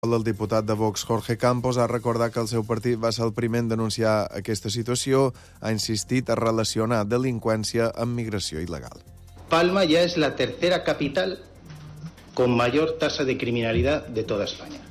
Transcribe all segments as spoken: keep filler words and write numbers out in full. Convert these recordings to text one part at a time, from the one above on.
El diputat de Vox, Jorge Campos, ha recordat que el seu partit va ser el primer en denunciar aquesta situació. Ha insistit a relacionar delinqüència amb migració il·legal. Palma ya es la tercera capital con mayor tasa de criminalidad de toda España.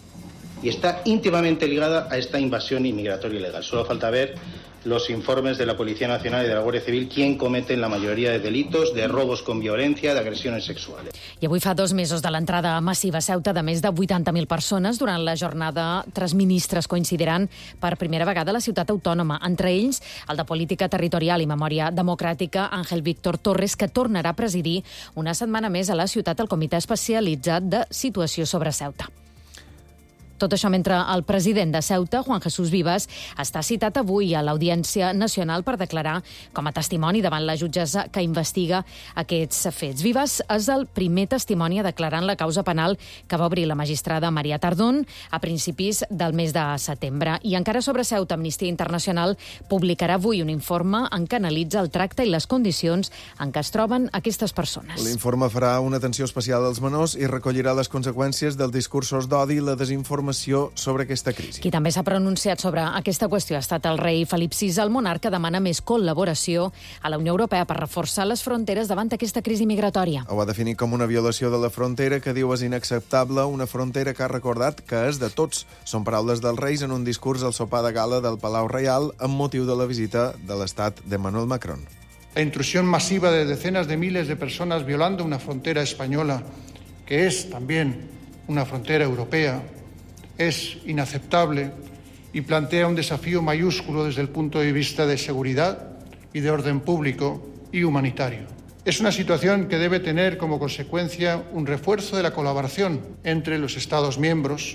Y está íntimamente ligada a esta invasión inmigratoria ilegal. Solo falta ver los informes de la Policía Nacional y de la Guardia Civil, quién cometen la mayoría de delitos, de robos con violencia, de agresiones sexuales. I avui fa dos mesos de l'entrada massiva a Ceuta de més de vuitanta mil persones. Durant la jornada, tres ministres coincidiran per primera vegada a la ciutat autònoma. Entre ells, el de Política Territorial i Memòria Democràtica, Ángel Víctor Torres, que tornarà a presidir una setmana més a la ciutat el Comitè Especialitzat de Situació sobre Ceuta. Tot això mentre el president de Ceuta, Juan Jesús Vivas, està citat avui a l'Audiència Nacional per declarar com a testimoni davant la jutgessa que investiga aquests fets. Vivas és el primer testimoni a declarar en la causa penal que va obrir la magistrada Maria Tardón a principis del mes de setembre. I encara sobre Ceuta, Amnistia Internacional publicarà avui un informe en què analitza el tracte i les condicions en què es troben aquestes persones. L'informe farà una atenció especial als menors i recollirà les conseqüències dels discursos d'odi i la desinformació sobre aquesta crisi. Qui també s'ha pronunciat sobre aquesta qüestió ha estat el rei Felip sisè. El monarca demana més col·laboració a la Unió Europea per reforçar les fronteres davant aquesta crisi migratòria. Ho ha definit com una violació de la frontera que diu és inacceptable, una frontera que ha recordat que és de tots. Són paraules dels reis en un discurs al sopar de gala del Palau Reial amb motiu de la visita de l'estat d'Emmanuel Macron. La intrusión masiva de decenas de miles de personas violando una frontera española, que es también una frontera europea, es inaceptable y plantea un desafío mayúsculo desde el punto de vista de seguridad y de orden público y humanitario. Es una situación que debe tener como consecuencia un refuerzo de la colaboración entre los Estados miembros.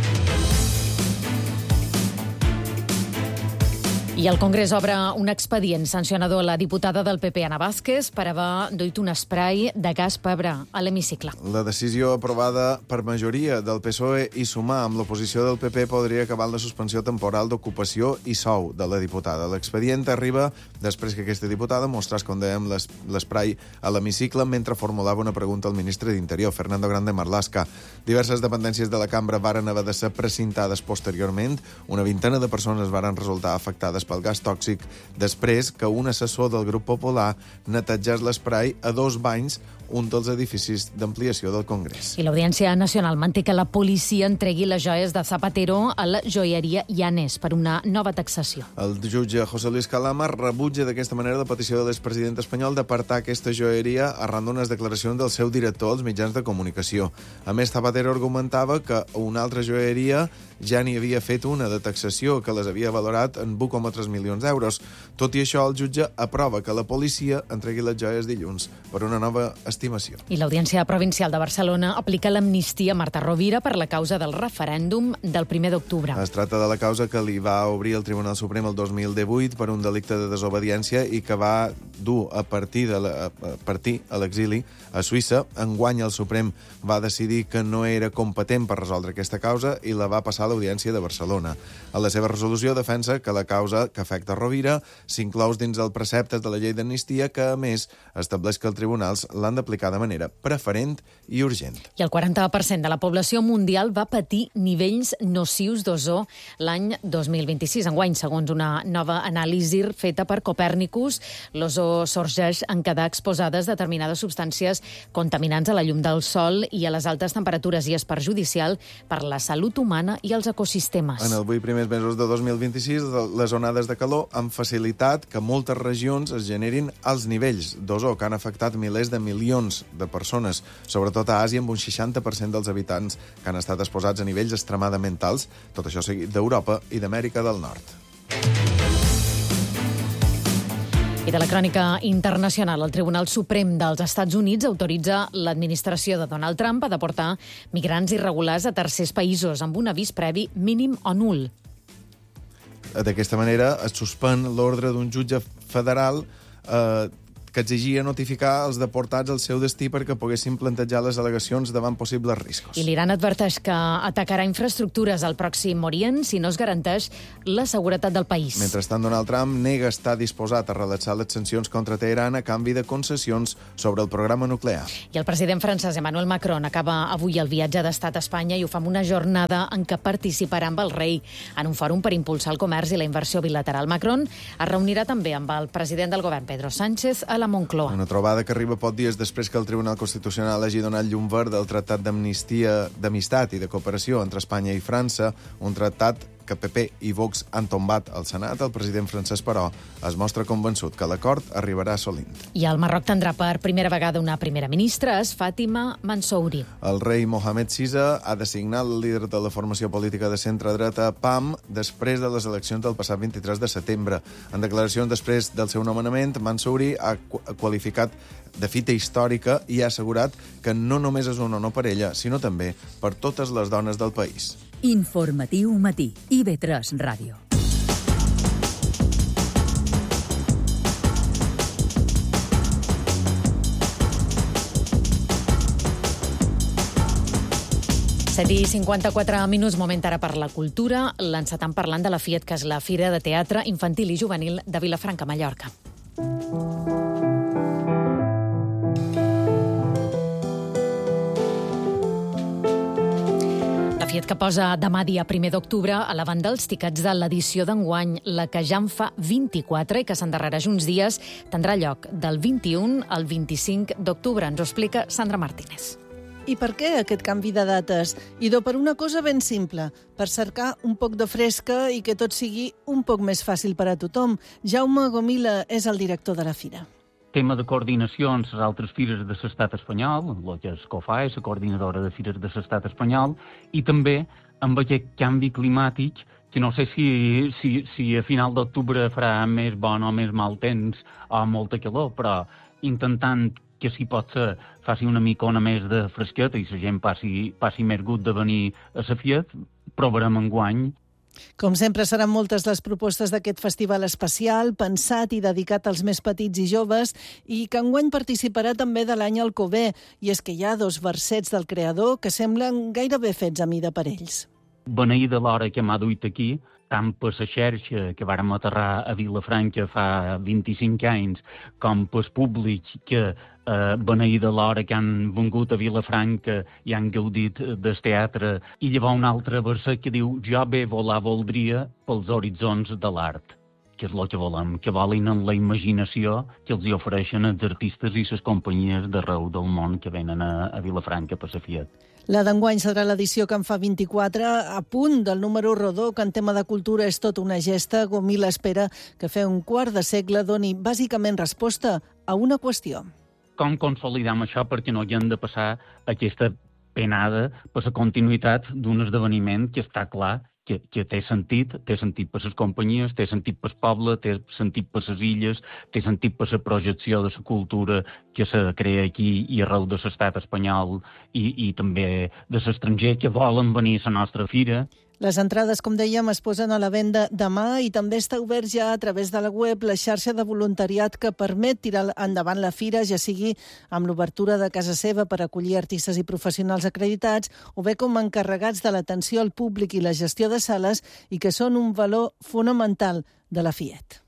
I el Congrés obre un expedient sancionador a la diputada del P P, Ana Vázquez, per haver duit un spray de gas pebre a l'hemicicle. La decisió aprovada per majoria del P S O E i sumar amb l'oposició del P P podria acabar la suspensió temporal d'ocupació i sou de la diputada. L'expedient arriba després que aquesta diputada mostrés, com dèiem, l'esprai a l'hemicicle mentre formulava una pregunta al ministre d'Interior, Fernando Grande Marlaska. Diverses dependències de la cambra varen haver de ser precintades posteriorment. Una vintena de persones varen resultar afectades pel gas tòxic després que un assessor del grup popular netejés l'esprai a dos banys, un dels edificis d'ampliació del Congrés. I l'Audiència Nacional manté que la policia entregui les joies de Zapatero a la joieria Llanes per una nova taxació. El jutge José Luis Calama rebutja d'aquesta manera la petició de l'expresident espanyol d'apartar aquesta joieria arran d'unes declaracions del seu director als mitjans de comunicació. A més, Zapatero argumentava que una altra joieria ja n'hi havia fet una de taxació que les havia valorat en un coma tres milions d'euros. Tot i això, el jutge aprova que la policia entregui les joies dilluns per una nova estimació. I l'Audiència Provincial de Barcelona aplica l'amnistia a Marta Rovira per la causa del referèndum del primer d'octubre. Es tracta de la causa que li va obrir el Tribunal Suprem el dos mil divuit per un delicte de desobediència i que va dur a partir de la, a partir a l'exili a Suïssa. Enguany el Suprem va decidir que no era competent per resoldre aquesta causa i la va passar a l'Audiència de Barcelona. A la seva resolució defensa que la causa que afecta Rovira s'inclou dins el precepte de la llei d'amnistia que, a més, estableix que els tribunals l'han d'aplicar de manera preferent i urgent. I el quaranta per cent de la població mundial va patir nivells nocius d'ozó l'any dos mil vint-i-sis. Enguany, segons una nova anàlisi feta per Copèrnicus, l'ozó sorgeix en quedar exposades determinades substàncies contaminants a la llum del sol i a les altes temperatures i és perjudicial per la salut humana i els ecosistemes. En els vuit primers mesos de dos mil vint-i-sis, les onades de calor han facilitat que moltes regions es generin alts nivells d'ozó que han afectat milers de milions de persones, sobretot a Àsia, amb un seixanta per cent dels habitants que han estat exposats a nivells extremadament alts, tot això seguit d'Europa i d'Amèrica del Nord. I de la crònica internacional, el Tribunal Suprem dels Estats Units autoritza l'administració de Donald Trump a deportar migrants irregulars a tercers països amb un avís previ mínim o nul. D'aquesta manera es suspèn l'ordre d'un jutge federal eh, que que exigia notificar els deportats el seu destí perquè poguessin plantejar les al·legacions davant possibles riscos. I l'Iran adverteix que atacarà infraestructures al Pròxim Orient si no es garanteix la seguretat del país. Mentrestant, Donald Trump nega estar disposat a relaxar les sancions contra Teheran a canvi de concessions sobre el programa nuclear. I el president francès Emmanuel Macron acaba avui el viatge d'estat a Espanya i ho fa amb una jornada en què participarà amb el rei en un fòrum per impulsar el comerç i la inversió bilateral. Macron es reunirà també amb el president del govern, Pedro Sánchez, a la Moncloa. Una trobada que arriba pocs dies després que el Tribunal Constitucional hagi donat llum verd al Tractat d'Amnistia, d'Amistat i de Cooperació entre Espanya i França, un tractat que P P i Vox han tombat al Senat. El president francès, però, es mostra convençut que l'acord arribarà assolint. I el Marroc tindrà per primera vegada una primera ministra, és Fàtima Mansouri. El rei Mohamed sisè ha designat el líder de la formació política de centre-dreta P A M després de les eleccions del passat vint-i-tres de setembre. En declaracions després del seu nomenament, Mansouri ha qualificat de fita històrica i ha assegurat que no només és un honor per ella, sinó també per totes les dones del país. Informatiu matí, I V tres Ràdio. set i cinquanta-quatre minuts, moment ara per la cultura. L'encetam parlant de la FIET, que és la Fira de Teatre Infantil i Juvenil de Vilafranca, Mallorca. FIET que posa demà dia primer d'octubre a la venda els tiquets de l'edició d'enguany, la que ja en fa vint-i-quatre i que s'endarrereix uns dies, tindrà lloc del vint-i-un al vint-i-cinc d'octubre. Ens ho explica Sandra Martínez. I per què aquest canvi de dates? Idò per una cosa ben simple, per cercar un poc de fresca i que tot sigui un poc més fàcil per a tothom. Jaume Gomila és el director de la fira. Tema de coordinació amb les altres fires de l'estat espanyol, el que és COFA, és la coordinadora de fires de l'estat espanyol, i també amb aquest canvi climàtic, que no sé si, si, si a final d'octubre farà més bon o més mal temps o molta calor, però intentant que si pot ser faci una micona més de fresqueta i la gent passi, passi més gust de venir a la FIET, provarem enguany. Com sempre, seran moltes les propostes d'aquest festival especial, pensat i dedicat als més petits i joves, i que enguany participarà també de l'any Alcover. I és que hi ha dos versets del creador que semblen gairebé fets a mida per ells. Beneïda l'hora que m'ha duit aquí, tant per la xarxa que vàrem aterrar a Vilafranca fa vint-i-cinc anys, com per públic que eh, beneïda l'hora que han vingut a Vilafranca i han gaudit del teatre. I llavors un altre verset que diu «Jo bé volar voldria pels horitzons de l'art», que és el que volem, que volin en la imaginació que els hi ofereixen els artistes i les companyies d'arreu del món que venen a, a Vilafranca per la FIET. La d'enguany serà l'edició que en fa vint-i-quatre, a punt del número rodó, que en tema de cultura és tot una gesta. Gomila espera que fer un quart de segle doni bàsicament resposta a una qüestió. Com consolidam això perquè no hi han de passar aquesta penada per la continuïtat d'un esdeveniment que està clar que, que té sentit, té sentit per les companyies, té sentit per el poble, té sentit per les illes, té sentit per la projecció de la cultura que se crea aquí i arreu de l'estat espanyol i, i també de l'estranger que volen venir a la nostra fira. Les entrades, com dèiem, es posen a la venda demà i també està obert ja a través de la web la xarxa de voluntariat que permet tirar endavant la fira, ja sigui amb l'obertura de casa seva per acollir artistes i professionals acreditats o bé com a encarregats de l'atenció al públic i la gestió de sales i que són un valor fonamental de la FIET.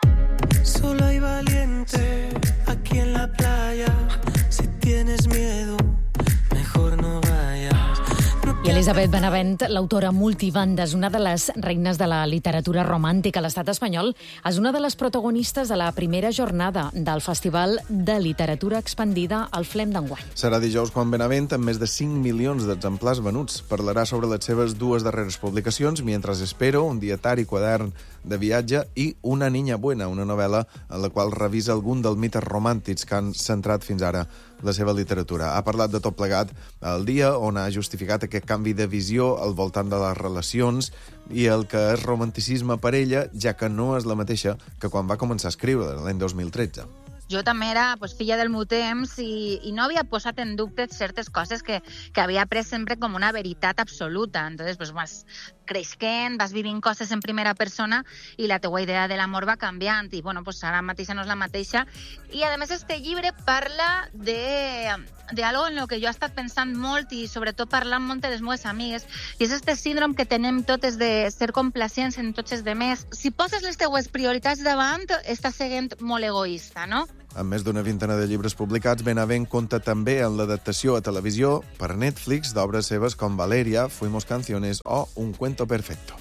Solo hay valiente aquí en la playa. Si tienes miedo, mejor no vayas. I Elisabet Benavent, l'autora multibandes, una de les reines de la literatura romàntica a l'estat espanyol, és una de les protagonistes de la primera jornada del Festival de Literatura Expandida al Flem d'enguany. Serà dijous quan Benavent, amb més de cinc milions d'exemplars venuts, parlarà sobre les seves dues darreres publicacions, Mientras espero, un dietari quadern de viatge, i Una niña buena, una novel·la en la qual revisa algun dels mites romàntics que han centrat fins ara la seva literatura. Ha parlat de tot plegat el dia on ha justificat aquest canvi de visió al voltant de les relacions i el que és romanticisme per ella, ja que no és la mateixa que quan va començar a escriure, l'any dos mil tretze. Jo també era pues, filla del meu temps i, i no havia posat en dubte certes coses que, que havia pres sempre com una veritat absoluta. Entonces, pues, más, creixent, vas vivint coses en primera persona i la teua idea de l'amor va canviant i bueno, pues ara mateixa no és la mateixa. I a més este llibre parla de, de algo en lo que jo he estat pensant molt i sobretot parlant molt de les meves amigues, i és este síndrome que tenem totes de ser complacients en tots els demés. Si poses les teues prioritats davant, estàs sent molt egoista, no? Amb més d'una vintena de llibres publicats, Benavent compta també en l'adaptació a televisió per Netflix d'obres seves com Valeria, Fuimos Canciones o Un cuento perfecto.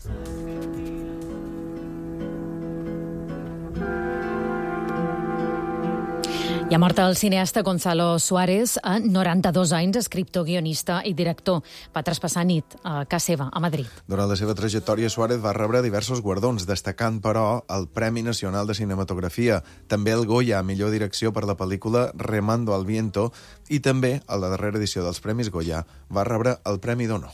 I ha mort el cineasta Gonzalo Suárez, a noranta-dos anys, escriptor, guionista i director. Va traspassar nit a casa seva, a Madrid. Durant la seva trajectòria, Suárez va rebre diversos guardons, destacant, però, el Premi Nacional de Cinematografia, també el Goya a millor direcció per la pel·lícula Remando al Viento, i també, a la darrera edició dels Premis Goya, va rebre el Premi d'Honor.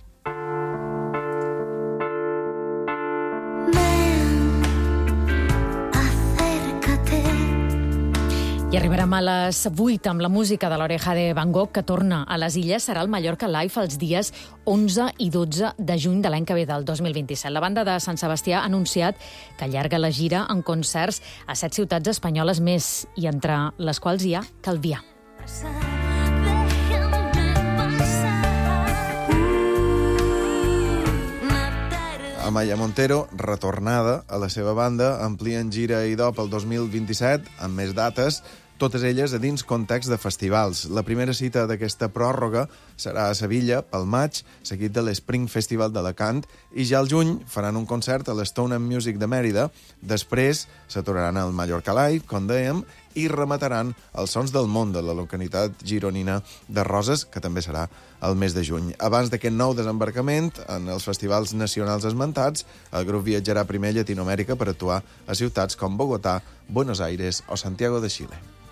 I arribarem a les vuit amb la música de l'Oreja de Van Gogh, que torna a les Illes. Serà el Mallorca Live els dies onze i dotze de juny de l'any que ve, del dos mil vint-i-set. La banda de Sant Sebastià ha anunciat que allarga la gira en concerts a set ciutats espanyoles més, i entre les quals hi ha Calvià. Amaya Montero, retornada a la seva banda, amplien gira i do pel dos mil vint-i-set, amb més dates, totes elles a dins context de festivals. La primera cita d'aquesta pròrroga serà a Sevilla, pel maig, seguit de l'Spring Festival d'Alacant, i ja al juny faran un concert a l'Stone and Music de Mèrida. Després s'aturaran al Mallorca Live, com dèiem, i remataran els Sons del Món de la localitat gironina de Roses, que també serà el mes de juny. Abans d'aquest nou desembarcament, en els festivals nacionals esmentats, el grup viatjarà primer a Llatinoamèrica per actuar a ciutats com Bogotà, Buenos Aires o Santiago de Xile.